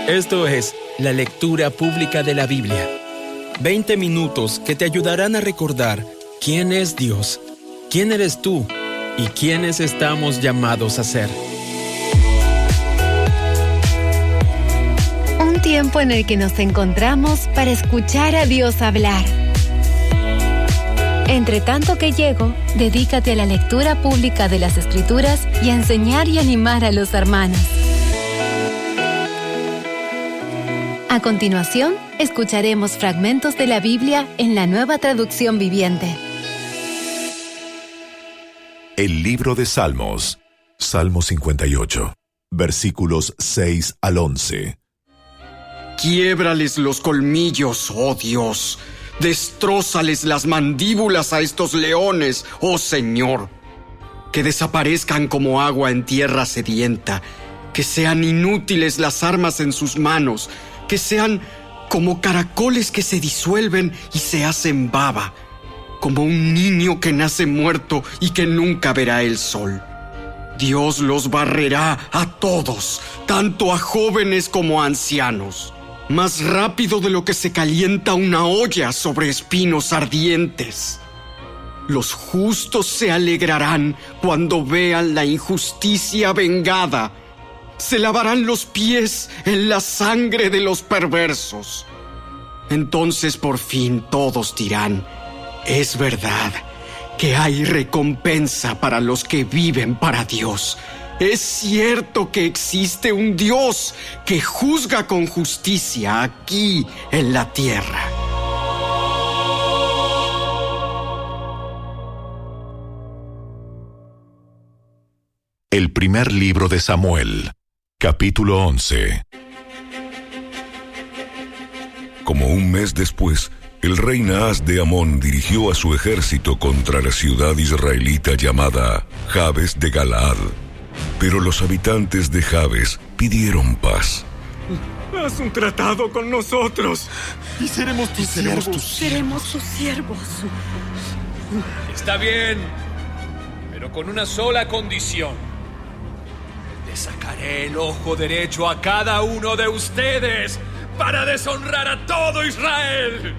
Esto es la lectura pública de la Biblia. 20 minutos que te ayudarán a recordar quién es Dios, quién eres tú y quiénes estamos llamados a ser. Un tiempo en el que nos encontramos para escuchar a Dios hablar. Entre tanto que llego, dedícate a la lectura pública de las Escrituras y a enseñar y animar a los hermanos. A continuación, escucharemos fragmentos de la Biblia en la Nueva Traducción Viviente. El libro de Salmos, Salmo 58, versículos 6 al 11. Quiébrales los colmillos, oh Dios. Destrózales las mandíbulas a estos leones, oh Señor. Que desaparezcan como agua en tierra sedienta. Que sean inútiles las armas en sus manos. Que sean como caracoles que se disuelven y se hacen baba. Como un niño que nace muerto y que nunca verá el sol. Dios los barrerá a todos, tanto a jóvenes como a ancianos. Más rápido de lo que se calienta una olla sobre espinos ardientes. Los justos se alegrarán cuando vean la injusticia vengada. Se lavarán los pies en la sangre de los perversos. Entonces por fin todos dirán, es verdad que hay recompensa para los que viven para Dios. Es cierto que existe un Dios que juzga con justicia aquí en la tierra. El primer libro de Samuel, capítulo 11. Como un mes después, el rey Naas de Amón dirigió a su ejército contra la ciudad israelita llamada Jabes de Galaad. Pero los habitantes de Jabes pidieron paz. Haz un tratado con nosotros y seremos tus siervos. Seremos tus siervos. Está bien, pero con una sola condición. Le sacaré el ojo derecho a cada uno de ustedes para deshonrar a todo Israel.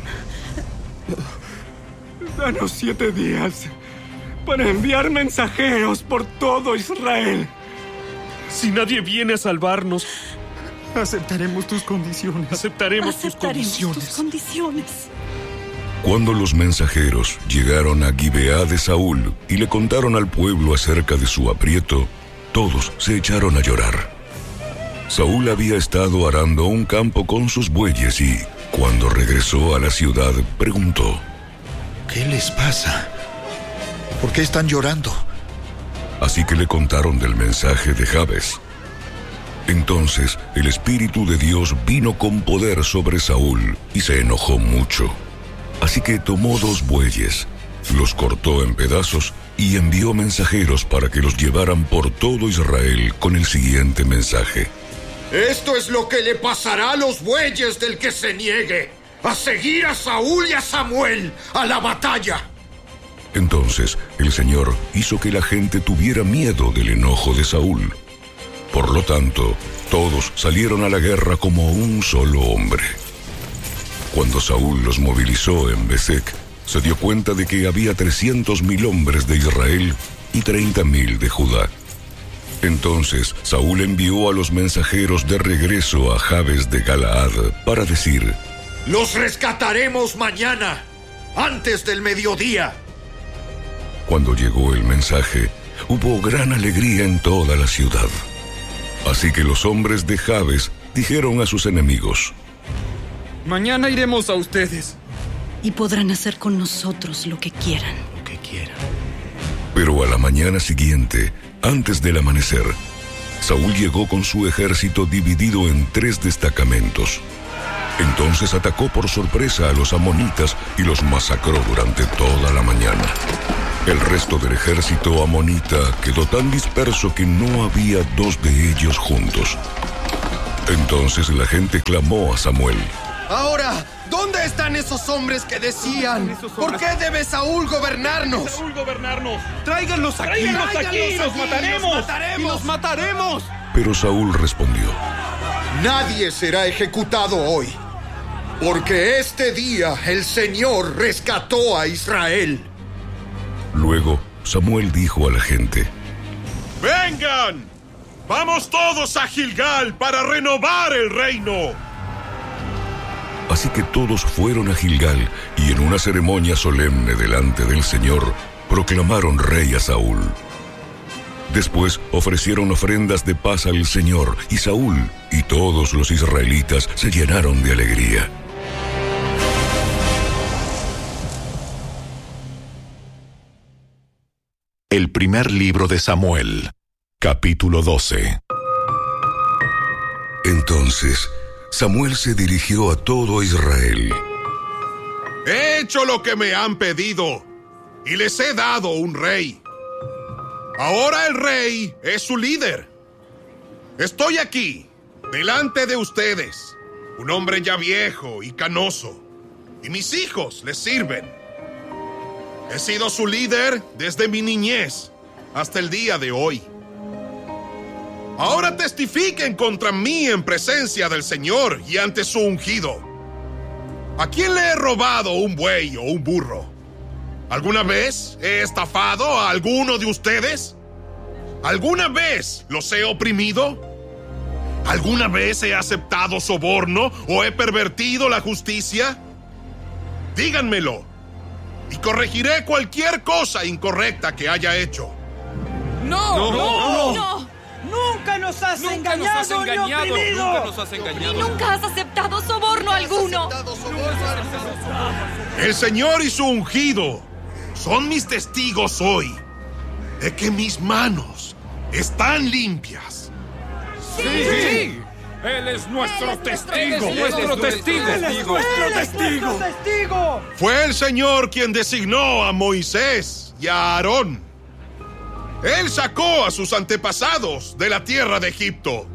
Danos 7 días para enviar mensajeros por todo Israel. Si nadie viene a salvarnos, aceptaremos tus condiciones. Aceptaremos tus condiciones. Cuando los mensajeros llegaron a Gibeá de Saúl y le contaron al pueblo acerca de su aprieto, todos se echaron a llorar. Saúl había estado arando un campo con sus bueyes y, cuando regresó a la ciudad, preguntó: ¿qué les pasa? ¿Por qué están llorando? Así que le contaron del mensaje de Jabes. Entonces el Espíritu de Dios vino con poder sobre Saúl y se enojó mucho. Así que tomó 2 bueyes, los cortó en pedazos y envió mensajeros para que los llevaran por todo Israel con el siguiente mensaje: esto es lo que le pasará a los bueyes del que se niegue a seguir a Saúl y a Samuel a la batalla. Entonces el Señor hizo que la gente tuviera miedo del enojo de Saúl. Por lo tanto, todos salieron a la guerra como un solo hombre. Cuando Saúl los movilizó en Besek, se dio cuenta de que había 300,000 hombres de Israel y 30,000 de Judá. Entonces Saúl envió a los mensajeros de regreso a Jabes de Galaad para decir: los rescataremos mañana, antes del mediodía. Cuando llegó el mensaje, hubo gran alegría en toda la ciudad. Así que los hombres de Jabes dijeron a sus enemigos: mañana iremos a ustedes. Y podrán hacer con nosotros lo que quieran. Pero a la mañana siguiente, antes del amanecer, Saúl llegó con su ejército dividido en 3 destacamentos. Entonces atacó por sorpresa a los amonitas y los masacró durante toda la mañana. El resto del ejército amonita quedó tan disperso que no había 2 de ellos juntos. Entonces la gente clamó a Samuel: ahora, ¿dónde están esos hombres que decían? ¿Por qué debe Saúl gobernarnos? ¡Tráiganlos aquí! ¡Los mataremos! ¡Los mataremos! Pero Saúl respondió: nadie será ejecutado hoy, porque este día el Señor rescató a Israel. Luego Samuel dijo a la gente: ¡Vengan! ¡Vamos todos a Gilgal para renovar el reino! Así que todos fueron a Gilgal y en una ceremonia solemne delante del Señor proclamaron rey a Saúl. Después ofrecieron ofrendas de paz al Señor y Saúl y todos los israelitas se llenaron de alegría. El primer libro de Samuel, capítulo 12. Entonces Samuel se dirigió a todo Israel. He hecho lo que me han pedido y les he dado un rey. Ahora el rey es su líder. Estoy aquí, delante de ustedes, un hombre ya viejo y canoso, y mis hijos les sirven. He sido su líder desde mi niñez hasta el día de hoy. Ahora testifiquen contra mí en presencia del Señor y ante su ungido. ¿A quién le he robado un buey o un burro? ¿Alguna vez he estafado a alguno de ustedes? ¿Alguna vez los he oprimido? ¿Alguna vez he aceptado soborno o he pervertido la justicia? Díganmelo, y corregiré cualquier cosa incorrecta que haya hecho. ¡No! ¡Nunca nos has engañado ni oprimido! ¡Nunca nos has engañado! ¡Y nunca has aceptado soborno alguno! El Señor y su ungido son mis testigos hoy de que mis manos están limpias. ¡Sí! Él es nuestro testigo. Él es nuestro testigo. Fue el Señor quien designó a Moisés y a Aarón. Él sacó a sus antepasados de la tierra de Egipto.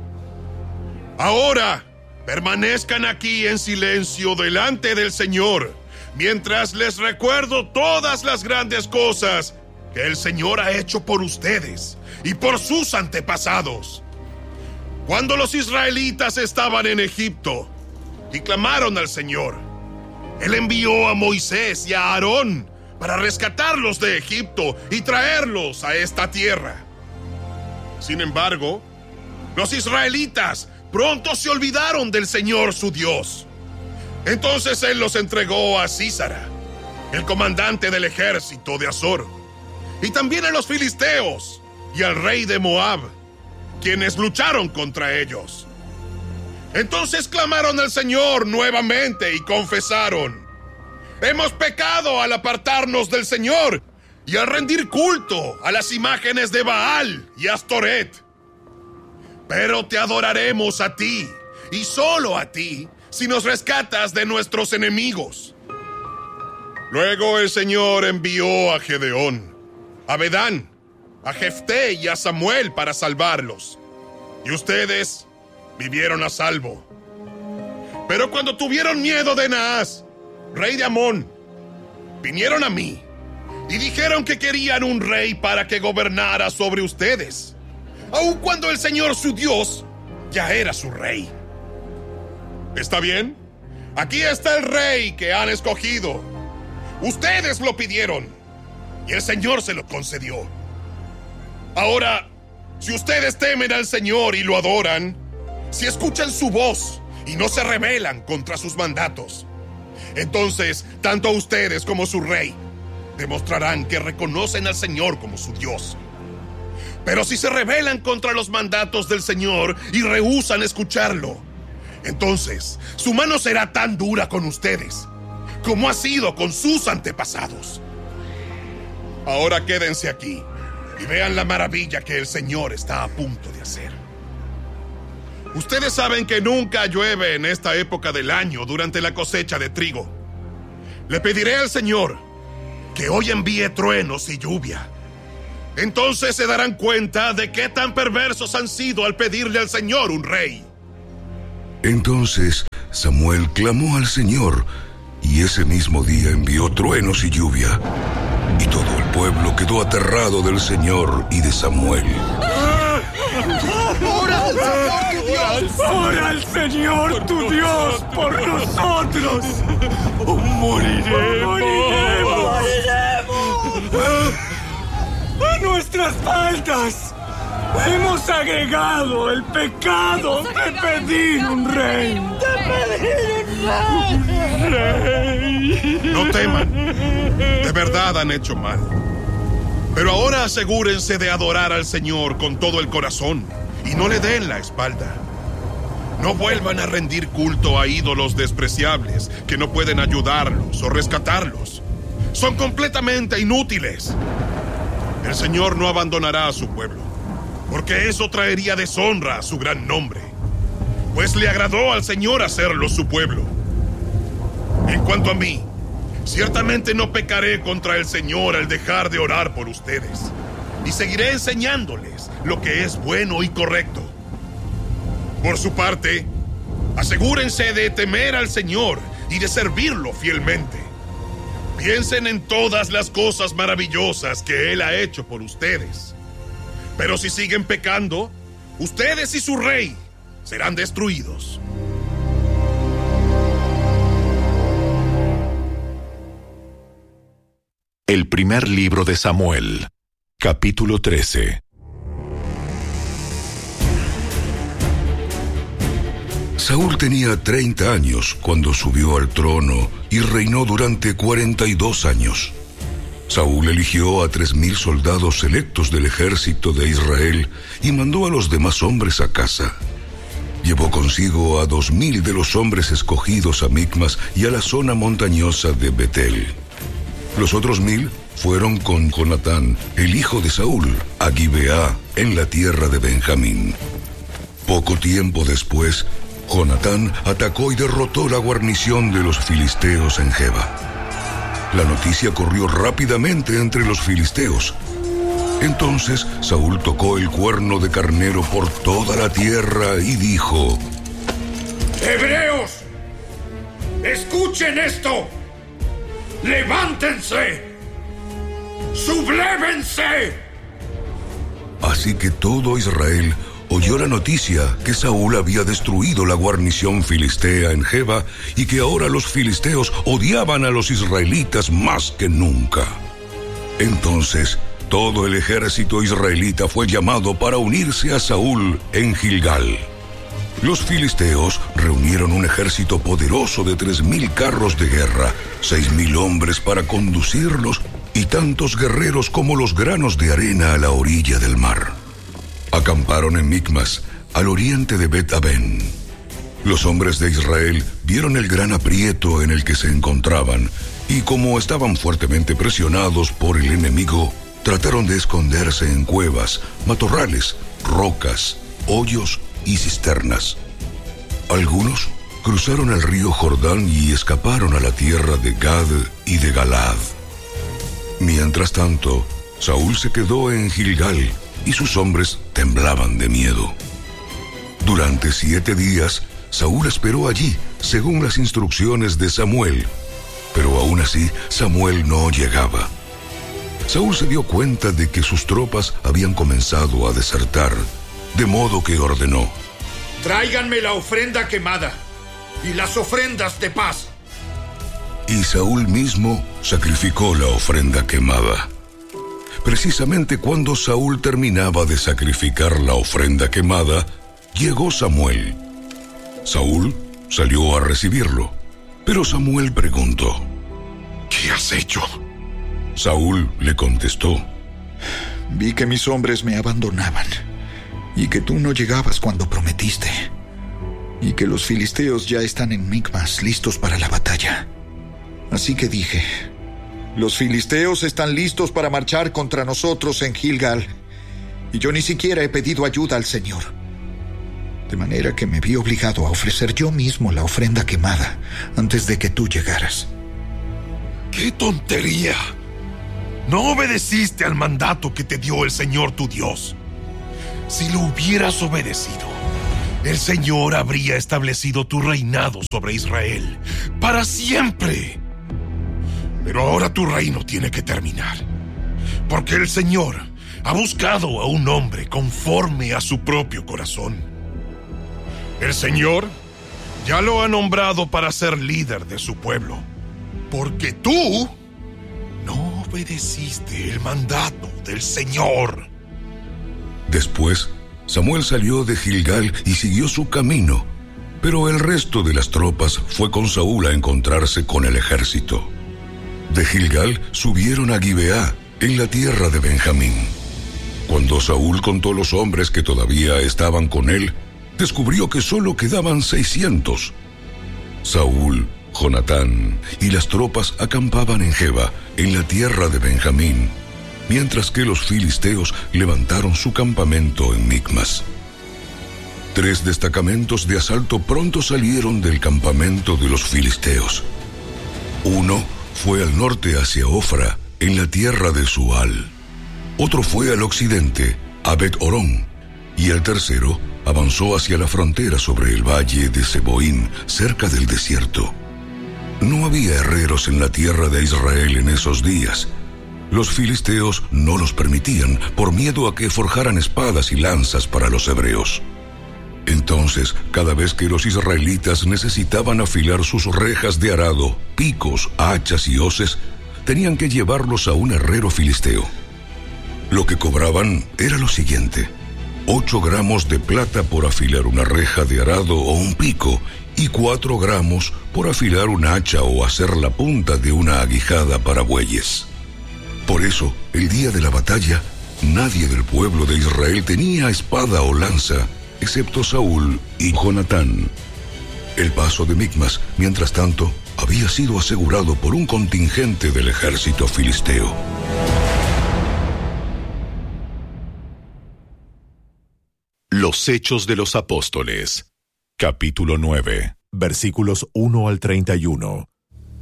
Ahora, permanezcan aquí en silencio delante del Señor, mientras les recuerdo todas las grandes cosas que el Señor ha hecho por ustedes y por sus antepasados. Cuando los israelitas estaban en Egipto y clamaron al Señor, Él envió a Moisés y a Aarón para rescatarlos de Egipto y traerlos a esta tierra. Sin embargo, los israelitas pronto se olvidaron del Señor su Dios. Entonces Él los entregó a Sísara, el comandante del ejército de Azor, y también a los filisteos y al rey de Moab, quienes lucharon contra ellos. Entonces clamaron al Señor nuevamente y confesaron: hemos pecado al apartarnos del Señor y al rendir culto a las imágenes de Baal y Astoret. Pero te adoraremos a ti, y solo a ti, si nos rescatas de nuestros enemigos. Luego el Señor envió a Gedeón, a Bedán, a Jefté y a Samuel para salvarlos, y ustedes vivieron a salvo. Pero cuando tuvieron miedo de Naas, rey de Amón, vinieron a mí y dijeron que querían un rey para que gobernara sobre ustedes, aun cuando el Señor su Dios ya era su rey. ¿Está bien? Aquí está el rey que han escogido. Ustedes lo pidieron y el Señor se lo concedió. Ahora, si ustedes temen al Señor y lo adoran, si escuchan su voz y no se rebelan contra sus mandatos, entonces tanto ustedes como su rey demostrarán que reconocen al Señor como su Dios. Pero si se rebelan contra los mandatos del Señor y rehúsan escucharlo, entonces su mano será tan dura con ustedes como ha sido con sus antepasados. Ahora quédense aquí y vean la maravilla que el Señor está a punto de hacer. Ustedes saben que nunca llueve en esta época del año durante la cosecha de trigo. Le pediré al Señor que hoy envíe truenos y lluvia. Entonces se darán cuenta de qué tan perversos han sido al pedirle al Señor un rey. Entonces Samuel clamó al Señor, y ese mismo día envió truenos y lluvia, y todo el pueblo quedó aterrado del Señor y de Samuel. Ora al Señor tu Dios por nosotros. Moriremos. A nuestras faltas hemos agregado el pecado de pedir un rey. No teman. De verdad han hecho mal. Pero ahora asegúrense de adorar al Señor con todo el corazón y no le den la espalda. No vuelvan a rendir culto a ídolos despreciables que no pueden ayudarlos o rescatarlos. Son completamente inútiles. El Señor no abandonará a su pueblo, porque eso traería deshonra a su gran nombre, pues le agradó al Señor hacerlo su pueblo. En cuanto a mí, ciertamente no pecaré contra el Señor al dejar de orar por ustedes, y seguiré enseñándoles lo que es bueno y correcto. Por su parte, asegúrense de temer al Señor y de servirlo fielmente. Piensen en todas las cosas maravillosas que Él ha hecho por ustedes. Pero si siguen pecando, ustedes y su rey serán destruidos. El primer libro de Samuel, capítulo 13. Saúl tenía 30 años cuando subió al trono y reinó durante 42 años. Saúl eligió a 3,000 soldados selectos del ejército de Israel y mandó a los demás hombres a casa. Llevó consigo a 2,000 de los hombres escogidos a Micmas y a la zona montañosa de Betel. Los otros 1,000 fueron con Jonatán, el hijo de Saúl, a Gibeá, en la tierra de Benjamín. Poco tiempo después, Jonatán atacó y derrotó la guarnición de los filisteos en Geba. La noticia corrió rápidamente entre los filisteos. Entonces Saúl tocó el cuerno de carnero por toda la tierra y dijo: ¡Hebreos! ¡Escuchen esto! ¡Levántense! ¡Sublévense! Así que todo Israel oyó la noticia que Saúl había destruido la guarnición filistea en Geba y que ahora los filisteos odiaban a los israelitas más que nunca. Entonces, todo el ejército israelita fue llamado para unirse a Saúl en Gilgal. Los filisteos reunieron un ejército poderoso de 3,000 carros de guerra, 6,000 hombres para conducirlos y tantos guerreros como los granos de arena a la orilla del mar. Acamparon en Micmas, al oriente de Bet-Aven. Los hombres de Israel vieron el gran aprieto en el que se encontraban y como estaban fuertemente presionados por el enemigo, trataron de esconderse en cuevas, matorrales, rocas, hoyos y cisternas. Algunos cruzaron el río Jordán y escaparon a la tierra de Gad y de Galaad. Mientras tanto, Saúl se quedó en Gilgal y sus hombres temblaban de miedo. Durante 7 días, Saúl esperó allí, según las instrucciones de Samuel, pero aún así Samuel no llegaba. Saúl se dio cuenta de que sus tropas habían comenzado a desertar, de modo que ordenó: tráiganme la ofrenda quemada y las ofrendas de paz. Y Saúl mismo sacrificó la ofrenda quemada. Precisamente cuando Saúl terminaba de sacrificar la ofrenda quemada, llegó Samuel. Saúl salió a recibirlo, pero Samuel preguntó: ¿qué has hecho? Saúl le contestó: vi que mis hombres me abandonaban y que tú no llegabas cuando prometiste, y que los filisteos ya están en Micmas listos para la batalla. Así que dije: los filisteos están listos para marchar contra nosotros en Gilgal, y yo ni siquiera he pedido ayuda al Señor. De manera que me vi obligado a ofrecer yo mismo la ofrenda quemada antes de que tú llegaras. ¡Qué tontería! No obedeciste al mandato que te dio el Señor tu Dios. Si lo hubieras obedecido, el Señor habría establecido tu reinado sobre Israel para siempre. Pero ahora tu reino tiene que terminar, porque el Señor ha buscado a un hombre conforme a su propio corazón. El Señor ya lo ha nombrado para ser líder de su pueblo, porque tú no obedeciste el mandato del Señor. Después, Samuel salió de Gilgal y siguió su camino, pero el resto de las tropas fue con Saúl a encontrarse con el ejército. De Gilgal subieron a Gibeá, en la tierra de Benjamín. Cuando Saúl contó los hombres que todavía estaban con él, descubrió que solo quedaban 600. Saúl, Jonatán y las tropas acampaban en Geba, en la tierra de Benjamín, mientras que los filisteos levantaron su campamento en Micmas. 3 destacamentos de asalto pronto salieron del campamento de los filisteos. Uno fue al norte hacia Ofra, en la tierra de Sual. Otro fue al occidente, a Bet-Horón, y el tercero avanzó hacia la frontera sobre el valle de Seboín, cerca del desierto. No había herreros en la tierra de Israel en esos días. Los filisteos no los permitían por miedo a que forjaran espadas y lanzas para los hebreos. Entonces, cada vez que los israelitas necesitaban afilar sus rejas de arado, picos, hachas y hoces, tenían que llevarlos a un herrero filisteo. Lo que cobraban era lo siguiente: 8 gramos de plata por afilar una reja de arado o un pico, y 4 gramos por afilar un hacha o hacer la punta de una aguijada para bueyes. Por eso, el día de la batalla, nadie del pueblo de Israel tenía espada o lanza, excepto Saúl y Jonatán. El paso de Micmas, mientras tanto, había sido asegurado por un contingente del ejército filisteo. Los Hechos de los Apóstoles, capítulo 9, versículos 1 al 31.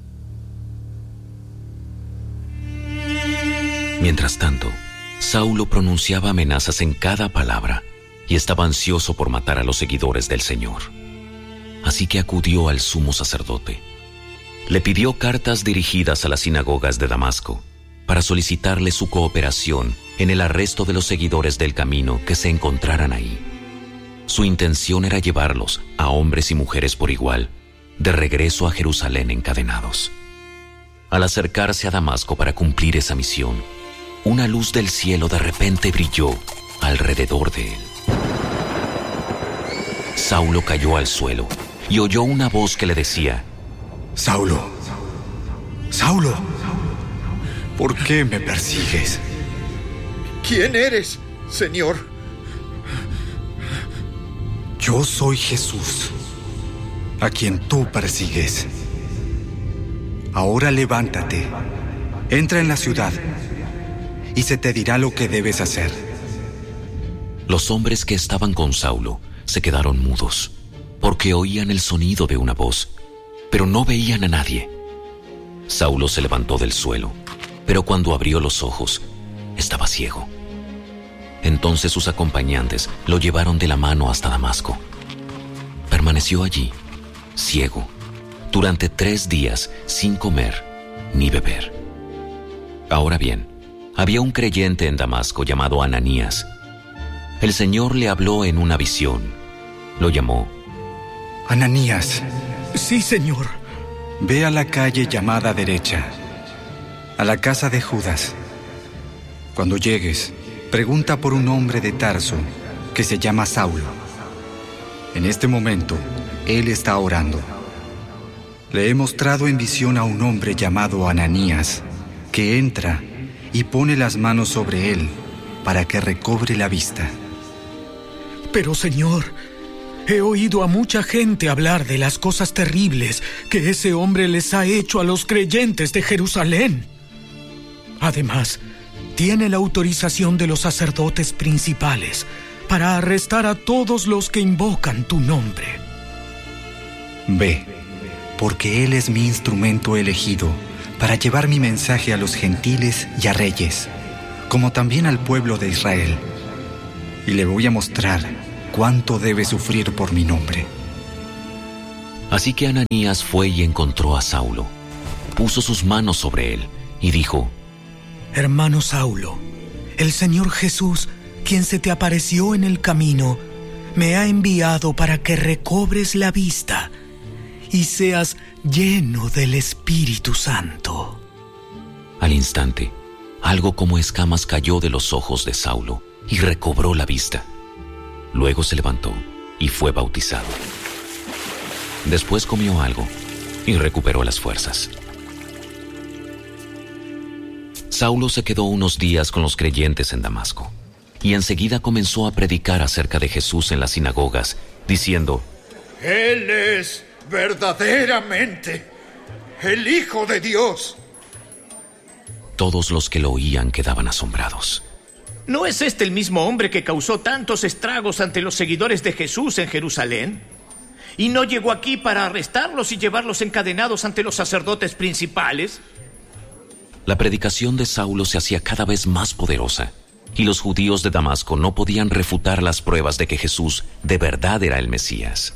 Mientras tanto, Saulo pronunciaba amenazas en cada palabra y estaba ansioso por matar a los seguidores del Señor. Así que acudió al sumo sacerdote. Le pidió cartas dirigidas a las sinagogas de Damasco para solicitarle su cooperación en el arresto de los seguidores del camino que se encontraran ahí. Su intención era llevarlos, a hombres y mujeres por igual, de regreso a Jerusalén encadenados. Al acercarse a Damasco para cumplir esa misión, una luz del cielo de repente brilló alrededor de él. Saulo cayó al suelo y oyó una voz que le decía: Saulo, Saulo, ¿por qué me persigues? ¿Quién eres, Señor? Yo soy Jesús, a quien tú persigues. Ahora levántate, entra en la ciudad y se te dirá lo que debes hacer. Los hombres que estaban con Saulo se quedaron mudos, porque oían el sonido de una voz, pero no veían a nadie. Saulo se levantó del suelo, pero cuando abrió los ojos, estaba ciego. Entonces sus acompañantes lo llevaron de la mano hasta Damasco. Permaneció allí, ciego, durante 3 días sin comer ni beber. Ahora bien, había un creyente en Damasco llamado Ananías. El Señor le habló en una visión. Lo llamó. Ananías. Sí, Señor. Ve a la calle llamada derecha, a la casa de Judas. Cuando llegues, pregunta por un hombre de Tarso que se llama Saulo. En este momento, él está orando. Le he mostrado en visión a un hombre llamado Ananías, que entra y pone las manos sobre él para que recobre la vista. Pero, Señor, he oído a mucha gente hablar de las cosas terribles que ese hombre les ha hecho a los creyentes de Jerusalén. Además, tiene la autorización de los sacerdotes principales para arrestar a todos los que invocan tu nombre. Ve, porque él es mi instrumento elegido para llevar mi mensaje a los gentiles y a reyes, como también al pueblo de Israel. Y le voy a mostrar cuánto debe sufrir por mi nombre. Así que Ananías fue y encontró a Saulo. Puso sus manos sobre él y dijo: Hermano Saulo, el Señor Jesús, quien se te apareció en el camino, me ha enviado para que recobres la vista y seas lleno del Espíritu Santo. Al instante, algo como escamas cayó de los ojos de Saulo y recobró la vista. Luego se levantó y fue bautizado. Después comió algo y recuperó las fuerzas. Saulo se quedó unos días con los creyentes en Damasco y enseguida comenzó a predicar acerca de Jesús en las sinagogas, diciendo: Él es verdaderamente el Hijo de Dios. Todos los que lo oían quedaban asombrados. ¿No es este el mismo hombre que causó tantos estragos ante los seguidores de Jesús en Jerusalén? ¿Y no llegó aquí para arrestarlos y llevarlos encadenados ante los sacerdotes principales? La predicación de Saulo se hacía cada vez más poderosa, y los judíos de Damasco no podían refutar las pruebas de que Jesús de verdad era el Mesías.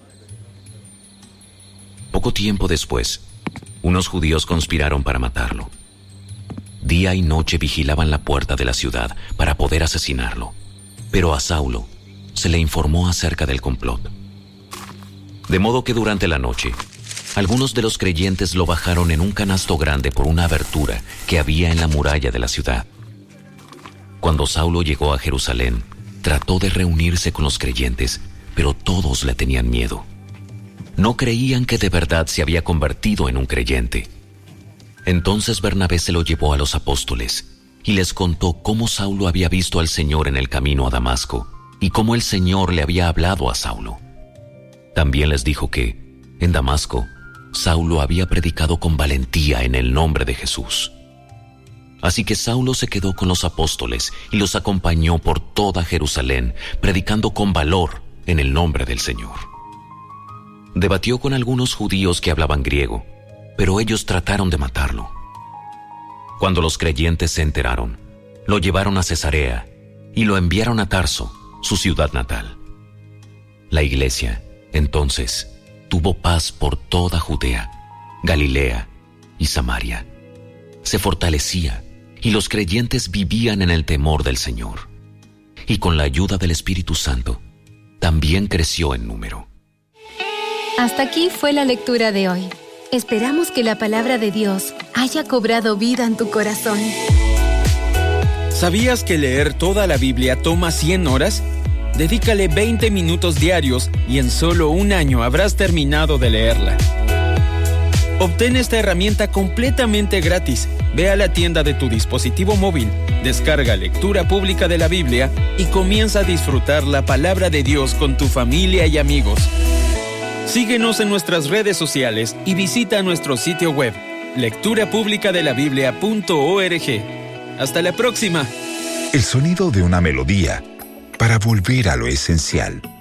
Poco tiempo después, unos judíos conspiraron para matarlo. Día y noche vigilaban la puerta de la ciudad para poder asesinarlo, pero a Saulo se le informó acerca del complot. De modo que durante la noche, algunos de los creyentes lo bajaron en un canasto grande por una abertura que había en la muralla de la ciudad. Cuando Saulo llegó a Jerusalén, trató de reunirse con los creyentes, pero todos le tenían miedo. No creían que de verdad se había convertido en un creyente. Entonces Bernabé se lo llevó a los apóstoles y les contó cómo Saulo había visto al Señor en el camino a Damasco y cómo el Señor le había hablado a Saulo. También les dijo que, en Damasco, Saulo había predicado con valentía en el nombre de Jesús. Así que Saulo se quedó con los apóstoles y los acompañó por toda Jerusalén, predicando con valor en el nombre del Señor. Debatió con algunos judíos que hablaban griego, pero ellos trataron de matarlo. Cuando los creyentes se enteraron, lo llevaron a Cesarea y lo enviaron a Tarso, su ciudad natal. La iglesia, entonces, tuvo paz por toda Judea, Galilea y Samaria. Se fortalecía y los creyentes vivían en el temor del Señor. Y con la ayuda del Espíritu Santo, también creció en número. Hasta aquí fue la lectura de hoy. Esperamos que la palabra de Dios haya cobrado vida en tu corazón. ¿Sabías que leer toda la Biblia toma 100 horas? Dedícale 20 minutos diarios y en solo un año habrás terminado de leerla. Obtén esta herramienta completamente gratis. Ve a la tienda de tu dispositivo móvil, descarga Lectura Pública de la Biblia y comienza a disfrutar la palabra de Dios con tu familia y amigos. Síguenos en nuestras redes sociales y visita nuestro sitio web, lecturapublicadelabiblia.org. Hasta la próxima. El sonido de una melodía para volver a lo esencial.